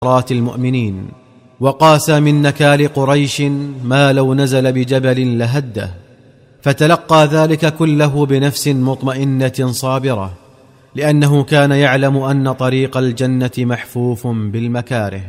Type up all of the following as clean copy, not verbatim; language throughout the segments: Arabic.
رات المؤمنين، وقاسى من نكال قريش ما لو نزل بجبل لهده، فتلقى ذلك كله بنفس مطمئنة صابرة، لأنه كان يعلم أن طريق الجنة محفوف بالمكاره.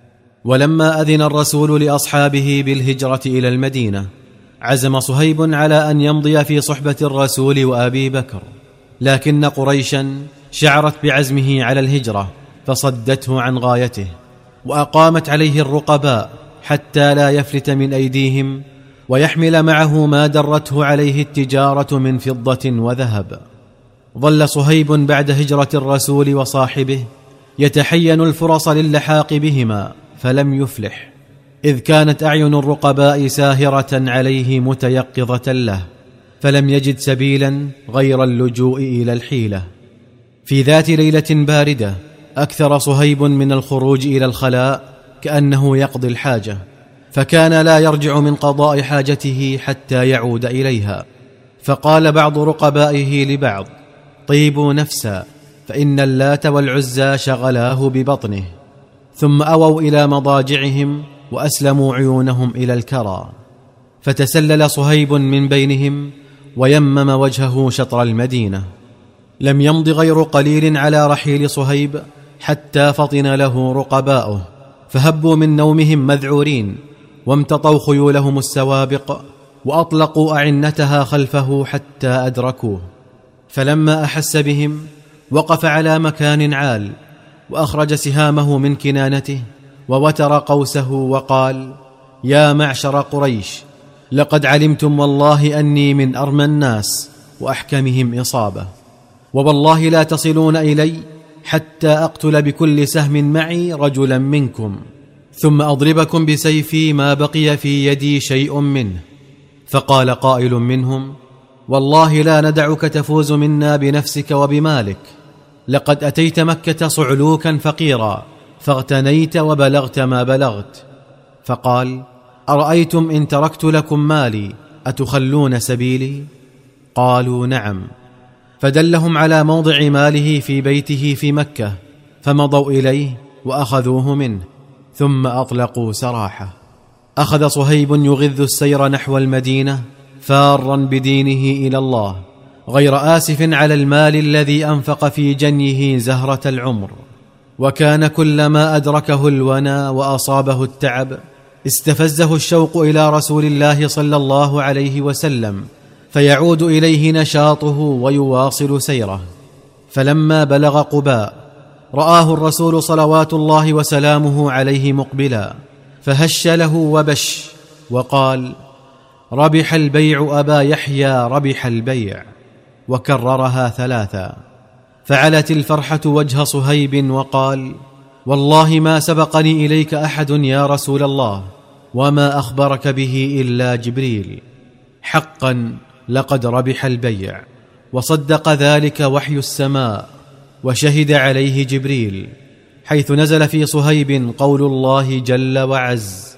ولما أذن الرسول لأصحابه بالهجرة إلى المدينة، عزم صهيب على أن يمضي في صحبة الرسول وأبي بكر، لكن قريشا شعرت بعزمه على الهجرة فصدته عن غايته، وأقامت عليه الرقباء حتى لا يفلت من أيديهم ويحمل معه ما درته عليه التجارة من فضة وذهب. ظل صهيب بعد هجرة الرسول وصاحبه يتحين الفرص للحاق بهما، فلم يفلح، إذ كانت أعين الرقباء ساهرة عليه متيقظة له، فلم يجد سبيلا غير اللجوء إلى الحيلة. في ذات ليلة باردة أكثر صهيب من الخروج إلى الخلاء كأنه يقضي الحاجة، فكان لا يرجع من قضاء حاجته حتى يعود إليها. فقال بعض رقبائه لبعض: طيبوا نفسا، فإن اللات والعزى شغلاه ببطنه. ثم أووا إلى مضاجعهم وأسلموا عيونهم إلى الكرى، فتسلل صهيب من بينهم ويمم وجهه شطر المدينة. لم يمض غير قليل على رحيل صهيب حتى فطن له رقباؤه، فهبوا من نومهم مذعورين، وامتطوا خيولهم السوابق، وأطلقوا أعنتها خلفه حتى أدركوه. فلما أحس بهم وقف على مكان عال، وأخرج سهامه من كنانته ووتر قوسه وقال: يا معشر قريش، لقد علمتم والله أني من أرمى الناس وأحكمهم إصابة، ووالله لا تصلون إلي حتى أقتل بكل سهم معي رجلا منكم، ثم أضربكم بسيفي ما بقي في يدي شيء منه. فقال قائل منهم: والله لا ندعك تفوز منا بنفسك وبمالك، لقد أتيت مكة صعلوكا فقيرا، فاغتنيت وبلغت ما بلغت. فقال: أرأيتم إن تركت لكم مالي أتخلون سبيلي؟ قالوا: نعم. فدلهم على موضع ماله في بيته في مكة، فمضوا إليه وأخذوه منه، ثم أطلقوا سراحه. أخذ صهيب يغذ السير نحو المدينة فارا بدينه إلى الله، غير آسف على المال الذي أنفق في جنيه زهرة العمر. وكان كلما أدركه الونا وأصابه التعب استفزه الشوق إلى رسول الله صلى الله عليه وسلم، فيعود إليه نشاطه ويواصل سيره. فلما بلغ قباء رآه الرسول صلوات الله وسلامه عليه مقبلا، فهش له وبش وقال: ربح البيع أبا يحيى، ربح البيع، وكررها 3. فعلت الفرحة وجه صهيب وقال: والله ما سبقني إليك أحد يا رسول الله، وما أخبرك به إلا جبريل، حقا لقد ربح البيع. وصدق ذلك وحي السماء، وشهد عليه جبريل، حيث نزل في صهيب قول الله جل وعز: